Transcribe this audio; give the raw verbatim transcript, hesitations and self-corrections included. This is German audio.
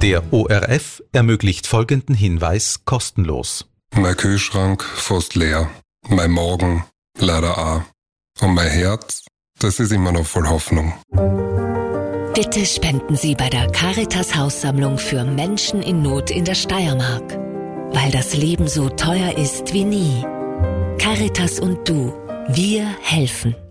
Der O R F ermöglicht folgenden Hinweis kostenlos. Mein Kühlschrank fast leer, mein Magen leider auch. Und mein Herz, das ist immer noch voll Hoffnung. Bitte spenden Sie bei der Caritas Haussammlung für Menschen in Not in der Steiermark. Weil das Leben so teuer ist wie nie. Caritas und du, wir helfen.